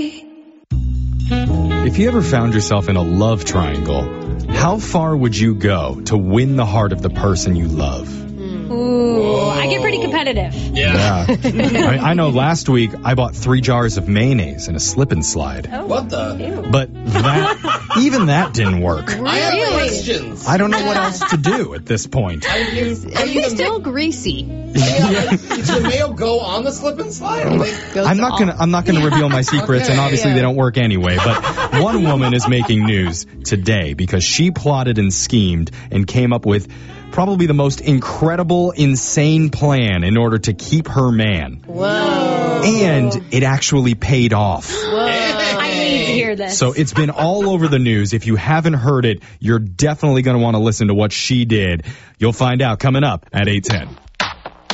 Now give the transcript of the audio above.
If you ever found yourself in a love triangle, how far would you go to win the heart of the person you love? Ooh, I get pretty competitive. Yeah. I know last week I bought 3 jars of mayonnaise and a slip and slide. Oh, What the? ew. But even that didn't work. I have questions. I don't know what else to do at this point. Are you Still greasy. Does the mayo go on the slip and slide? I'm not gonna reveal my secrets, and obviously they don't work anyway. But one woman is making news today because she plotted and schemed and came up with probably the most incredible, insane plan in order to keep her man. Whoa. And it actually paid off. I need to hear this. So it's been all over the news. If you haven't heard it, you're definitely going to want to listen to what she did. You'll find out coming up at 8:10.